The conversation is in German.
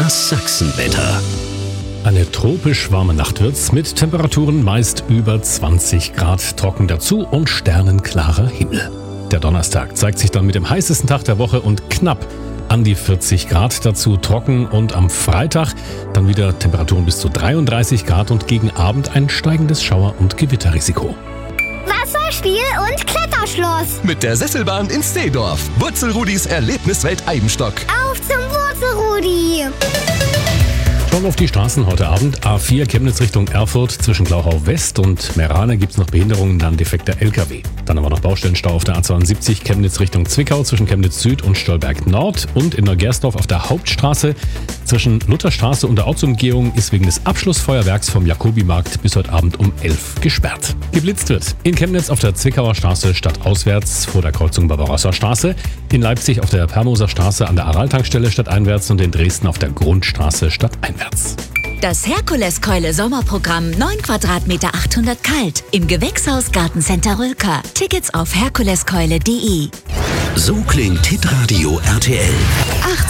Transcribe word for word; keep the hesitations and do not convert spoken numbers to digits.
Das Sachsenwetter. Eine tropisch warme Nacht wird's mit Temperaturen meist über zwanzig Grad, trocken dazu und sternenklarer Himmel. Der Donnerstag zeigt sich dann mit dem heißesten Tag der Woche und knapp an die vierzig Grad, dazu trocken, und am Freitag dann wieder Temperaturen bis zu dreiunddreißig Grad und gegen Abend ein steigendes Schauer- und Gewitterrisiko. Wasserspiel und Kletterschloss. Mit der Sesselbahn in Steedorf. Wurzelrudis Erlebniswelt Eibenstock. Auf zum Wurzelrudi. Schauen wir auf die Straßen heute Abend. A vier Chemnitz Richtung Erfurt zwischen Glauchau West und Merane gibt es noch Behinderungen, dann defekter L K W. Dann haben wir noch Baustellenstau auf der A zweiundsiebzig Chemnitz Richtung Zwickau zwischen Chemnitz Süd und Stolberg Nord, und in Neugersdorf auf der Hauptstraße zwischen Lutherstraße und der Ortsumgehung ist wegen des Abschlussfeuerwerks vom Jakobimarkt bis heute Abend um elf gesperrt. Geblitzt wird in Chemnitz auf der Zwickauer Straße stadtauswärts vor der Kreuzung Barbarossa Straße, in Leipzig auf der Permoser Straße an der Araltankstelle stadteinwärts und in Dresden auf der Grundstraße stadteinwärts. Das Herkuleskeule Sommerprogramm, neun Quadratmeter achthundert kalt, im Gewächshaus Gartencenter Rülker. Tickets auf herkuleskeule punkt de. So klingt Hitradio R T L. achtzehn